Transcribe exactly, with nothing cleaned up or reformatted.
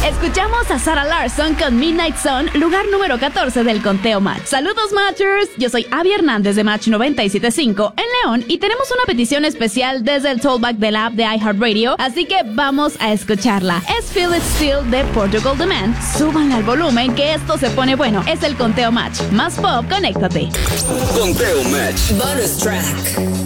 Escuchamos a Sarah Larson con Midnight Sun, lugar número catorce del conteo Match. Saludos Matchers, yo soy Abby Hernández de Match noventa y siete punto cinco en León y tenemos una petición especial desde el Tollback de la app de iHeartRadio, así que vamos a escucharla. Es Feel It Still de Portugal The Man. Súbanle al volumen que esto se pone bueno. Es el conteo Match. Más pop, conéctate. Conteo Match. Bonus track.